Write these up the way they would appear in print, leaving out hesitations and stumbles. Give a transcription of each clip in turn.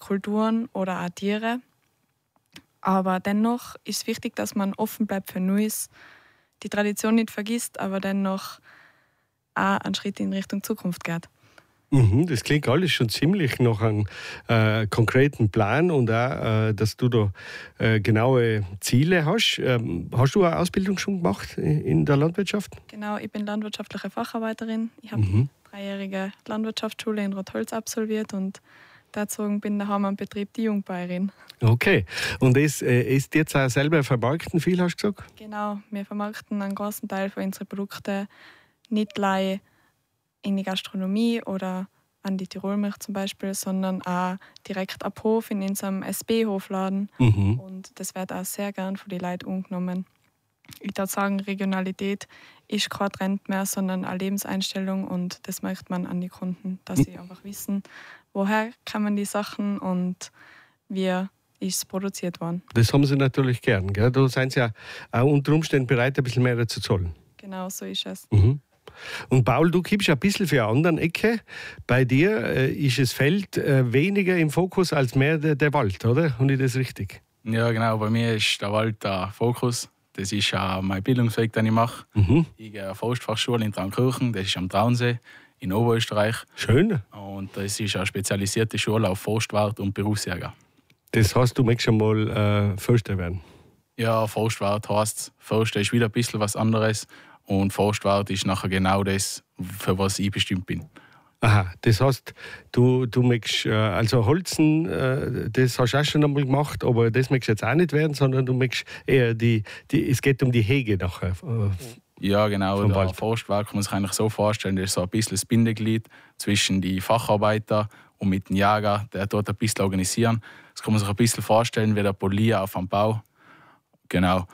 Kulturen oder auch Tiere. Aber dennoch ist es wichtig, dass man offen bleibt für Neues, die Tradition nicht vergisst, aber dennoch auch einen Schritt in Richtung Zukunft geht. Das klingt alles schon ziemlich nach einem konkreten Plan und auch, dass du da genaue Ziele hast. Hast du eine Ausbildung schon gemacht in der Landwirtschaft? Genau, ich bin landwirtschaftliche Facharbeiterin. Ich habe die 3-jährige Landwirtschaftsschule in Rotholz absolviert und dazu bin daheim am Betrieb die Jungbäuerin. Okay. Und ist jetzt auch selber vermarkten viel, hast du gesagt? Genau, wir vermarkten einen großen Teil von unseren Produkten nicht allein in die Gastronomie oder an die Tirolmilch zum Beispiel, sondern auch direkt ab Hof in unserem SB-Hofladen. Und das wird auch sehr gern von den Leuten angenommen. Ich würde sagen, Regionalität ist kein Trend mehr, sondern eine Lebenseinstellung und das merkt man an die Kunden, dass sie einfach wissen, woher kommen die Sachen und wie ist es produziert worden. Das haben sie natürlich gern. Gell? Da sind sie ja auch unter Umständen bereit, ein bisschen mehr zu zahlen. Genau, so ist es. Und Paul, du kommst ein bisschen für eine andere Ecke. Bei dir ist das Feld weniger im Fokus als mehr der Wald, oder? Habe ich das richtig? Ja, genau. Bei mir ist der Wald der Fokus. Das ist auch mein Bildungsweg, den ich mache. Ich gehe auf Forstfachschule in Traunkirchen, das ist am Traunsee in Oberösterreich. Schön. Und das ist eine spezialisierte Schule auf Forstwart und Berufsjäger. Das heißt, du möchtest schon mal Förster werden? Ja, Forstwart heisst, Förster ist wieder ein bisschen was anderes. Und Forstwart ist nachher genau das, für was ich bestimmt bin. Aha, das heißt, du möchtest, also Holzen, das hast du auch schon einmal gemacht, aber das möchtest du jetzt auch nicht werden, sondern du möchtest eher es geht um die Hege nachher. Ja, genau. Der Forstwart kann man sich eigentlich so vorstellen, das ist so ein bisschen das Bindeglied zwischen den Facharbeiter und mit dem Jäger, der dort ein bisschen organisieren. Das kann man sich ein bisschen vorstellen wie der Polier auf einem Bau. Genau.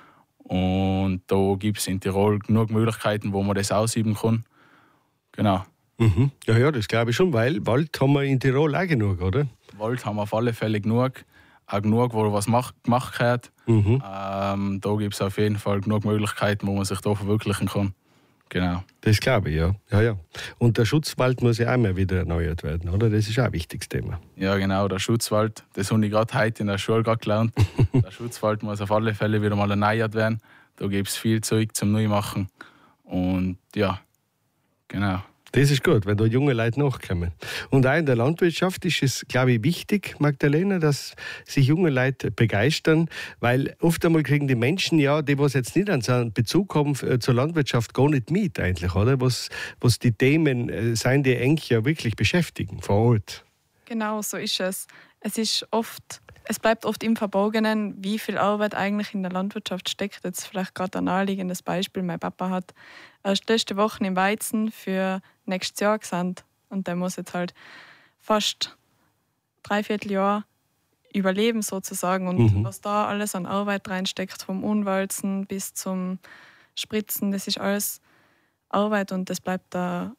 Und da gibt es in Tirol genug Möglichkeiten, wo man das ausüben kann. Genau. Ja, das glaube ich schon, weil Wald haben wir in Tirol auch genug, oder? Wald haben wir auf alle Fälle genug. Auch genug, wo was gemacht wird. Da gibt es auf jeden Fall genug Möglichkeiten, wo man sich da verwirklichen kann. Genau. Das glaube ich, ja. Und der Schutzwald muss ja auch mal wieder erneuert werden, oder? Das ist auch ein wichtiges Thema. Ja, genau, der Schutzwald, das habe ich gerade heute in der Schule gelernt. Der Schutzwald muss auf alle Fälle wieder mal erneuert werden. Da gibt es viel Zeug zum Neumachen. Und ja, genau. Das ist gut, wenn da junge Leute nachkommen. Und auch in der Landwirtschaft ist es, glaube ich, wichtig, Magdalena, dass sich junge Leute begeistern, weil oft einmal kriegen die Menschen, ja, die was jetzt nicht an so einen Bezug haben zur Landwirtschaft, gar nicht mit eigentlich, oder? Was die Themen sind, die eigentlich ja wirklich beschäftigen vor Ort. Genau, so ist es. Es bleibt oft im Verborgenen, wie viel Arbeit eigentlich in der Landwirtschaft steckt. Jetzt vielleicht gerade ein naheliegendes Beispiel. Mein Papa hat erst letzte Woche im Weizen für nächstes Jahr gesandt. Und der muss jetzt halt fast 3/4 Jahr überleben sozusagen. Und was da alles an Arbeit reinsteckt, vom Unwalzen bis zum Spritzen, das ist alles Arbeit und das bleibt der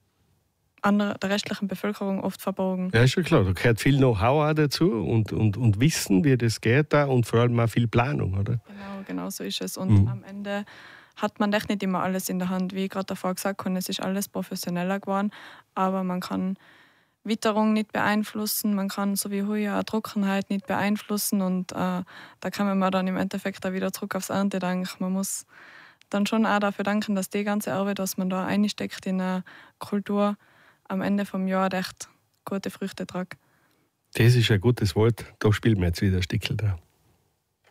restlichen Bevölkerung oft verborgen. Ja, ist schon klar. Da gehört viel Know-how auch dazu und Wissen, wie das geht da und vor allem auch viel Planung, oder? Genau so ist es. Und am Ende hat man echt nicht immer alles in der Hand. Wie ich gerade davor gesagt habe, es ist alles professioneller geworden, aber man kann Witterung nicht beeinflussen, man kann so wie heuer auch Trockenheit nicht beeinflussen und da kann man dann im Endeffekt auch wieder zurück aufs Erntedank. Man muss dann schon auch dafür danken, dass die ganze Arbeit, was man da einsteckt in eine Kultur, am Ende vom Jahr echt gute Früchte trägt. Das ist ein gutes Wort. Da spielen wir jetzt wieder ein Stückchen da.